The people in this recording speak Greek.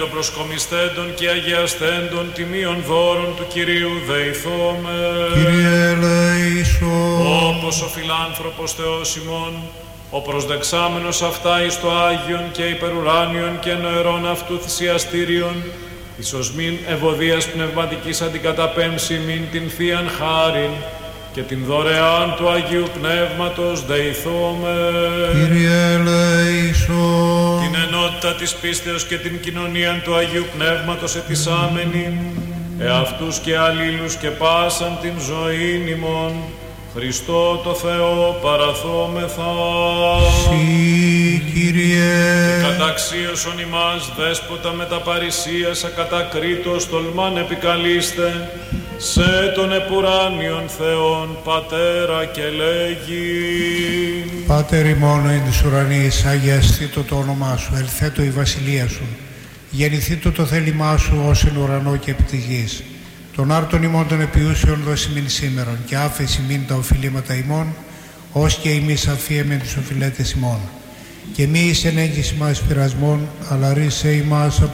των προσκομιστέντων και αγιαστέντων τιμίων δώρων του Κυρίου δεηθώμε. Κύριε ελέησον. Όπως ο φιλάνθρωπος Θεός ημών, ο προσδεξάμενος αυτά εις το Άγιον και υπερουράνιον και νοερών αυτού θυσιαστήριον, εις οσμήν ευωδίας πνευματικής αντικαταπέμψη μην την Θείαν χάριν και την δωρεάν του Αγίου Πνεύματος δεηθώμε. Κύριε ελέησον. Την ενότητα της πίστεως και την κοινωνία του Αγίου Πνεύματος ετισάμενη, εαυτούς και αλλήλους και πάσαν την ζωήν ημών, Χριστό το Θεό παραθόμεθα. Συ, Κύριε. Και καταξίωσον ημάς δέσποτα με τα παρησίας ακατακρίτως τολμάν επικαλείστε, σε τον επουράνιον Θεόν Πατέρα και λέγει. Πάτερ ημών εν της ουρανής, αγιαστήτω το όνομά σου, ελθέτω η βασιλεία σου. Γεννηθήτω το θέλημά σου ως εν ουρανό και επί της γης. Των άρτων ημών των επιούσεων δώσει μην σήμερον και άφεση μην τα οφειλήματα ημών, ως και εμείς αφίεμεν τους οφειλέτες ημών. Και μη εις εν έγκυση μας πειρασμών, αλλά ρίσε ημάς από